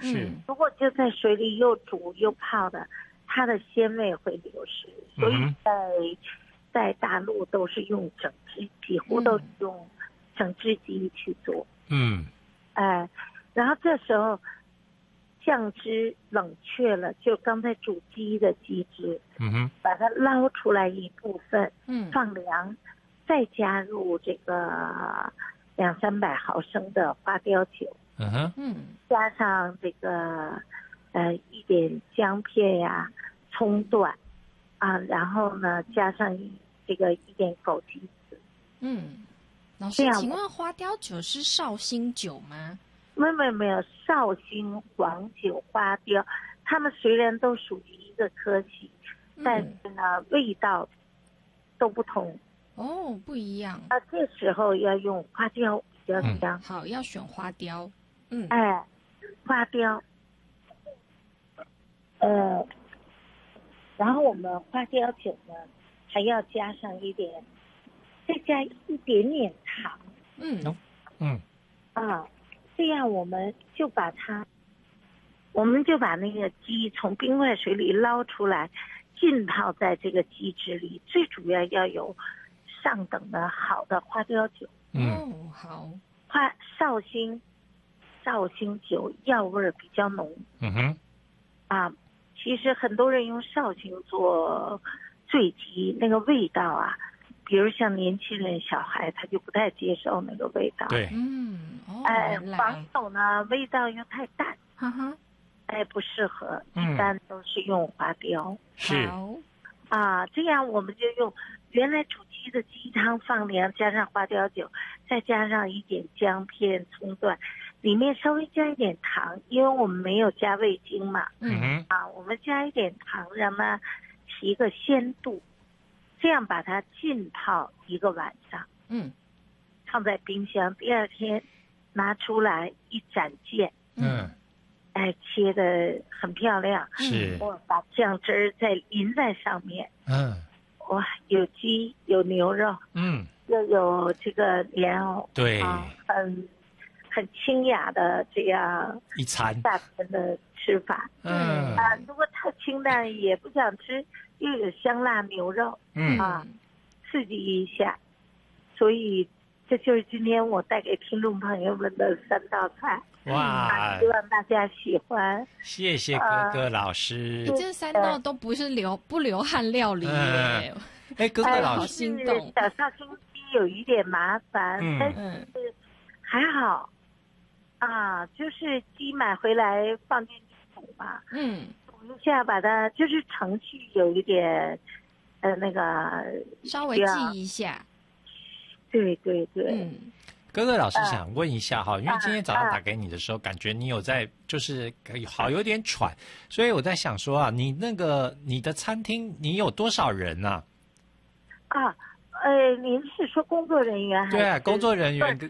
是， 如果就在水里又煮又泡的，它的鲜味会流失。所以在大陆都是用整只，几乎都是用整只鸡去做。然后这时候酱汁冷却了，就刚才煮鸡的鸡汁，把它捞出来一部分，放凉，再加入这个200-300毫升的花雕酒，加上这个一点姜片呀、葱段啊，然后呢加上这个一点枸杞子。 老师，请问花雕酒是绍兴酒吗？ 没有，绍兴、黄酒、花雕，它们虽然都属于一个科系，但是呢味道都不同。 不一样。 这时候要用花雕比较香。 好，要选花雕。 花雕。然后我们花雕酒呢，还要加上再加一点点糖。这样我们就把那个鸡从冰块水里捞出来，浸泡在这个鸡汁里。最主要要有上等的好的花雕酒。 好。 绍兴酒药味比较浓。其实很多人用绍兴做醉鸡，那个味道啊，比如像年轻人、小孩，他就不太接受那个味道。 对。 黄酒呢，味道又太淡，不适合。一般都是用花雕。 是。 这样我们就用原来煮鸡的鸡汤放凉，加上花雕酒，再加上一点姜片、葱段，里面稍微加一点糖，因为我们没有加味精嘛。我们加一点糖，让它起一个鲜度，这样把它浸泡1个晚上。放在冰箱，第二天拿出来一斩件。切得很漂亮。 是。 我把酱汁儿再淋在上面。哇，有鸡有牛肉。又有这个莲藕。 对。 很清雅的这样一餐大餐的吃法。如果太清淡也不想吃，又有香辣牛肉。刺激一下。所以这就是今天我带给听众朋友们的3道菜。 哇！ 希望大家喜欢。 谢谢哥哥老师。 这3道都不是不流汗料理耶。 哥哥老师， 好心动。 小绍兴鸡有一点麻烦，但是还好。就是鸡买回来放进去煮嘛。煮一下，把它就是程序有一点那个稍微记一下。 对。 哥哥老师想问一下哈，因为今天早上打给你的时候，感觉你有在就是有点喘，所以我在想说你的餐厅你有多少人啊？ 您是说工作人员还是？ 对，工作人员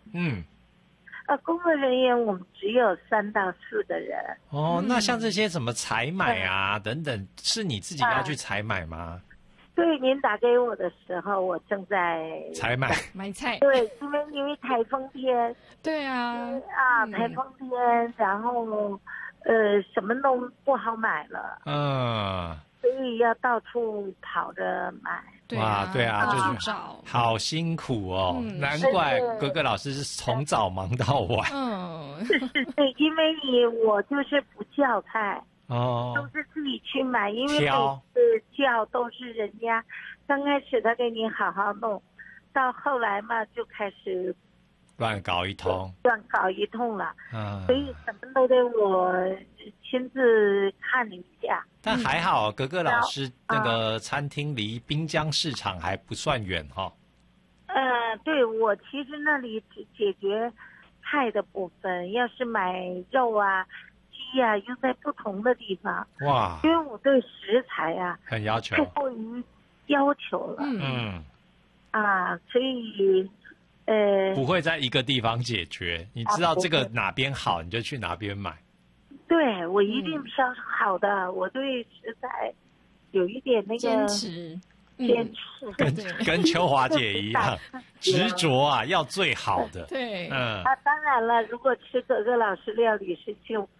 工作人员我们只有3到4个人。 那像这些怎么采买等等，是你自己要去采买吗？ 对，您打给我的时候，我正在采买菜。 对，因为台风天。 对啊。 台风天，然后什么都不好买了。所以要到处跑着买。 对就是好辛苦哦。难怪哥哥老师是从早忙到晚。 对，因为我就是不叫菜。都是自己去买，因为每次叫都是人家刚开始他给你好好弄，到后来嘛就开始乱搞一通了。所以什么都得我亲自看一下。 但还好，格格老师那个餐厅离滨江市场还不算远哈。 对，我其实那里只解决菜的部分，要是买肉又在不同的地方。哇！因为我对食材很要求， 太过于要求了。所以不会在一个地方解决。你知道这个哪边好，你就去哪边买。 对，我一定挑好的。我对食材有一点那个坚持。 跟秋华姐一样执着要最好的。 对。 当然了，如果吃格格老师料理是